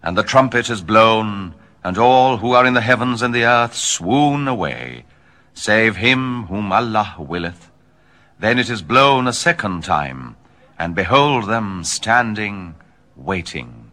And the trumpet is blown, and all who are in the heavens and the earth swoon away, save him whom Allah willeth. Then it is blown a second time, and behold them standing, waiting.